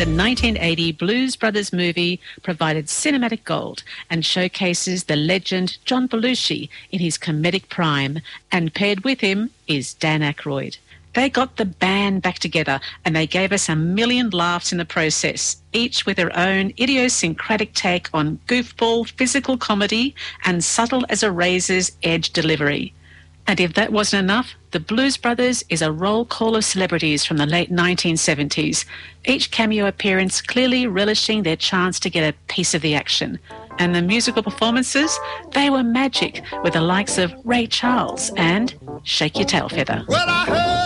the 1980 Blues Brothers movie provided cinematic gold and showcases the legend John Belushi in his comedic prime, and paired with him is Dan Aykroyd. They got the band back together and they gave us a million laughs in the process, each with their own idiosyncratic take on goofball physical comedy and subtle as a razor's edge delivery. And if that wasn't enough, the Blues Brothers is a roll call of celebrities from the late 1970s, each cameo appearance clearly relishing their chance to get a piece of the action. And the musical performances, they were magic, with the likes of Ray Charles and Shake Your Tail Feather. Well, I heard